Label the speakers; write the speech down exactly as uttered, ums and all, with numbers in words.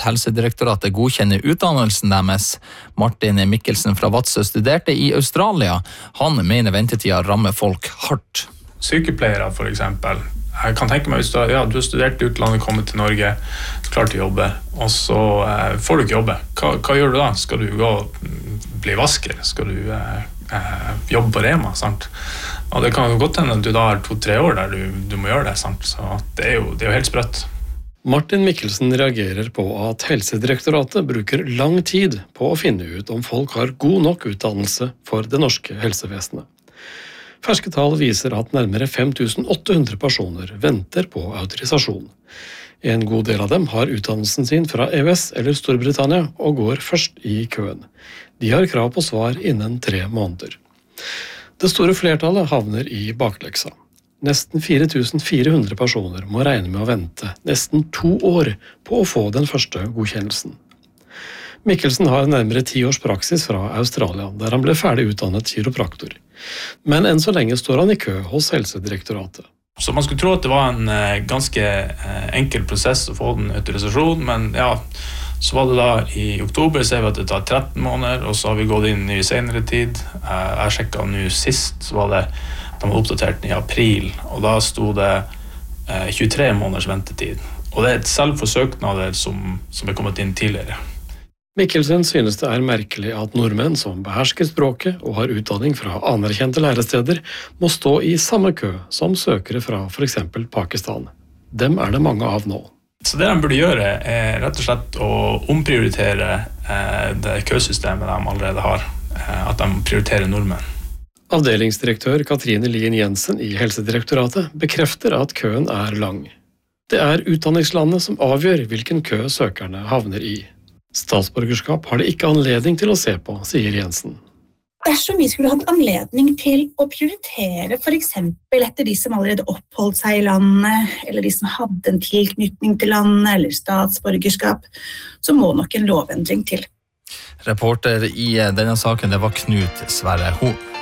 Speaker 1: at Helsedirektoratet godkjenner utdannelsen deres. Martin Mikkelsen fra Vadsø studerte i Australia. Han mener ventetida rammer folk hardt.
Speaker 2: Sykepleiere for eksempel. Jeg kan tenke meg hvis du, ja, du har studert i utlandet, kommet til Norge, klart å jobbe, og så eh, får du ikke jobbe. Hva, hva gjør du da? Skal du gå og bli vasker? Skal du eh, eh, jobbe på Rema? Sant? Og det kan jo godt hende at du da har to-tre år der du, du må gjøre det. Sant? Så det er, jo, det er jo helt sprøtt.
Speaker 3: Martin Mikkelsen reagerer på at Helsedirektoratet bruker lang tid på å finne ut om folk har god nok utdannelse for det norske helsevesenet. Ferske tall viser at nærmere fem tusen åtte hundre personer venter på autorisasjon. En god del av dem har utdannelsen sin fra E U S eller Storbritannia og går først i køen. De har krav på svar innen tre måneder. Det store flertallet havner i bakleksa. Nesten fire tusen fire hundre personer må regne med å vente nesten to år på å få den første godkjennelsen. Mikkelsen har nærmere ti års praksis fra Australia, der han ble ferdig utdannet kiropraktor. Men enn så lenge står han i kø hos Helsedirektoratet.
Speaker 2: Så man skulle tro at det var en eh, ganske eh, enkel prosess å få den autorisasjon, men ja, så var det da i oktober, ser vi at det tar tretten måneder, og så har vi gått inn i senere tid. Eh, jeg sjekket nå sist, så var det, de var oppdatert den i april, og da stod det eh, tjuetre måneders ventetid. Og det er selv for søknader som, som er kommet inn tidligere.
Speaker 3: Mikkelsen synes det er merkelig at nordmenn som behersker språket og har utdanning fra anerkjente læresteder, må stå i samme kø som søkere fra for eksempel Pakistan. Dem er det mange av nå.
Speaker 2: Så det de burde gjøre er rett og slett å omprioritere eh, det køsystemet de allerede har, eh, at de prioriterer nordmenn.
Speaker 3: Avdelingsdirektør Katrine Lien Jensen i Helsedirektoratet bekrefter at køen er lang. Det er utdanningslandet som avgjør hvilken kø søkerne havner i. Statsborgerskap har det ikke anledning til å se på, sier Jensen.
Speaker 4: Dersom vi skulle hatt anledning til å prioritere for eksempel etter de som allerede oppholdt seg i landet, eller de som hadde en tilknytning til landet, eller statsborgerskap, så må nok en lovendring til.
Speaker 1: Reporter i denne saken, det var Knut Sverre Horn.